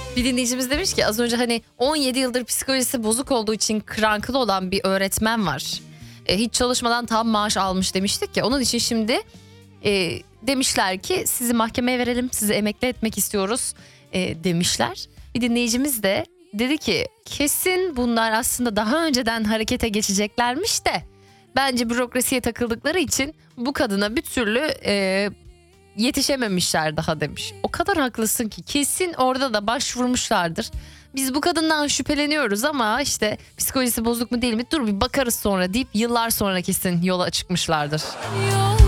Bir dinleyicimiz demiş ki az önce hani 17 yıldır psikolojisi bozuk olduğu için kranklı olan bir öğretmen var. Hiç çalışmadan tam maaş almış demiştik ya. Onun için şimdi demişler ki sizi mahkemeye verelim, sizi emekli etmek istiyoruz demişler. Bir dinleyicimiz de dedi ki kesin bunlar aslında daha önceden harekete geçeceklermiş de bence bürokrasiye takıldıkları için bu kadına bir türlü yetişememişler daha demiş. O kadar haklısın ki kesin orada da başvurmuşlardır. Biz bu kadından şüpheleniyoruz ama işte psikolojisi bozuk mu değil mi dur bir bakarız sonra deyip yıllar sonra kesin yola çıkmışlardır.